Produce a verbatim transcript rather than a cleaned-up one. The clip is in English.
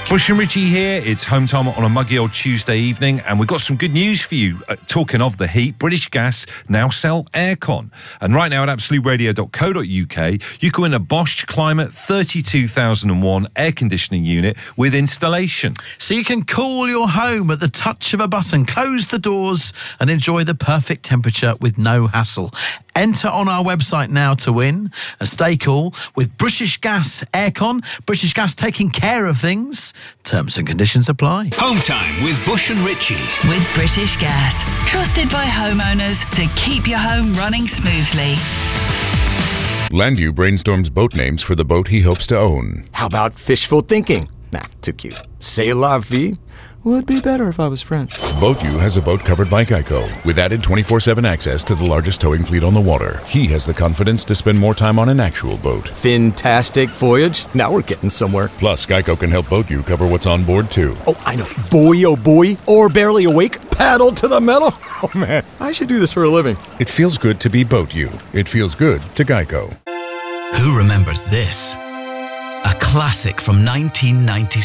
Bush and Richie here. It's home time on a muggy old Tuesday evening, and we've got some good news for you. Uh, talking of the heat, British Gas now sell aircon. And right now at absolute radio dot co dot uk, you can win a Bosch Climate thirty-two thousand one air conditioning unit with installation. So you can cool your home at the touch of a button, close the doors and enjoy the perfect temperature with no hassle. Enter on our website now to win and stay cool with British Gas Aircon. British Gas, taking care of things. Terms and conditions apply. Home time with Bush and Richie. With British Gas. Trusted by homeowners to keep your home running smoothly. Landu brainstorms boat names for the boat he hopes to own. How about fishful thinking? Nah, too cute. C'est la vie? Would be better if I was French. BoatU has a boat covered by Geico with added twenty-four seven access to the largest towing fleet on the water. He has the confidence to spend more time on an actual boat. Fantastic voyage. Now we're getting somewhere. Plus, Geico can help BoatU cover what's on board, too. Oh, I know. Boy, oh boy. Or barely awake. Paddle to the metal. Oh, man. I should do this for a living. It feels good to be BoatU. It feels good to Geico. Who remembers this? A classic from nineteen ninety-six.